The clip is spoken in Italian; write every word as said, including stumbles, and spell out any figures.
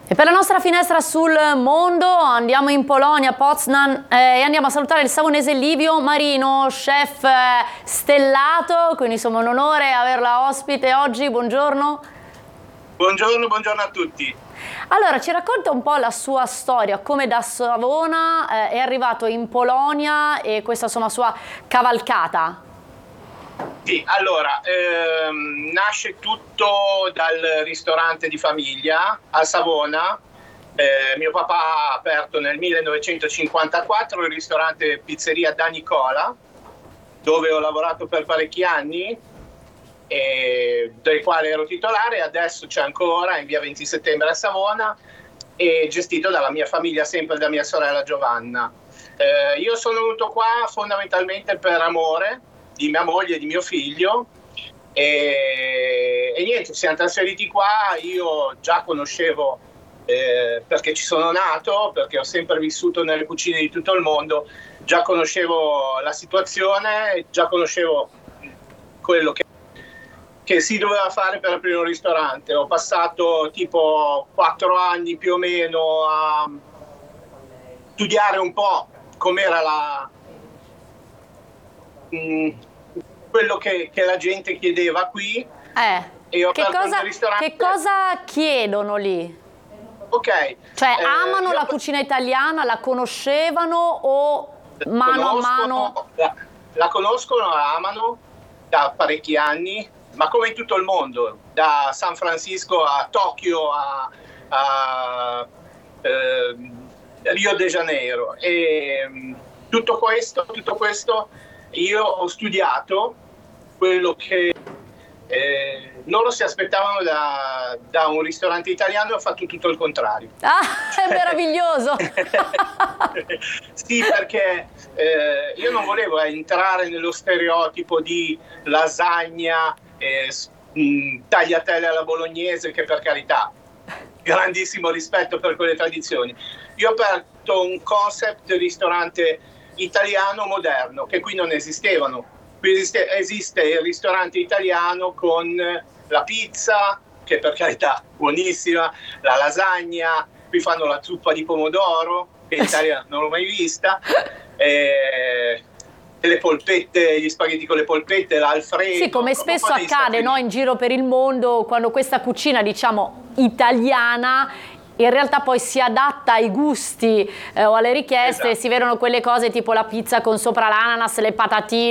E per la nostra finestra sul mondo andiamo in Polonia, Poznań, eh, e andiamo a salutare il savonese Livio Marino, chef eh, stellato, quindi insomma un onore averla ospite oggi. Buongiorno. Buongiorno, buongiorno a tutti. Allora, ci racconta un po' la sua storia, come da Savona eh, è arrivato in Polonia e questa insomma sua cavalcata. Sì, allora, ehm, nasce tutto dal ristorante di famiglia a Savona. Eh, mio papà ha aperto nel millenovecentocinquantaquattro il ristorante Pizzeria Da Nicola, dove ho lavorato per parecchi anni, e del quale ero titolare. Adesso c'è ancora in via venti settembre a Savona, e gestito dalla mia famiglia, sempre da mia sorella Giovanna. Eh, io sono venuto qua fondamentalmente per amore di mia moglie e di mio figlio, e, e niente, siamo trasferiti qua. Io già conoscevo, eh, perché ci sono nato, perché ho sempre vissuto nelle cucine di tutto il mondo, già conoscevo la situazione, già conoscevo quello che, che si doveva fare per aprire un ristorante. Ho passato tipo quattro anni più o meno a studiare un po' com'era la... Mh, quello che, che la gente chiedeva qui. Eh, e ho che, cosa, ristorante. che cosa chiedono lì? Ok. Cioè, eh, amano la ho... cucina italiana, la conoscevano o mano a mano? La, la conoscono, la amano da parecchi anni, ma come in tutto il mondo, da San Francisco a Tokyo a, a eh, Rio de Janeiro. E tutto questo, tutto questo io ho studiato quello che eh, loro si aspettavano da, da un ristorante italiano, e ho fatto tutto il contrario. Ah, è meraviglioso! Sì, perché eh, io non volevo entrare nello stereotipo di lasagna, eh, mh, tagliatelle alla bolognese, che per carità, grandissimo rispetto per quelle tradizioni. Io ho aperto un concept di ristorante italiano moderno, che qui non esistevano. Qui esiste, esiste il ristorante italiano con la pizza, che per carità buonissima, la lasagna, qui fanno la zuppa di pomodoro, che in Italia non l'ho mai vista, e le polpette, gli spaghetti con le polpette, l'alfredo. Sì, come spesso accade, no, in giro per il mondo, quando questa cucina, diciamo, italiana in realtà poi si adatta ai gusti eh, o alle richieste. Esatto. Si vedono quelle cose tipo la pizza con sopra l'ananas, le patatine,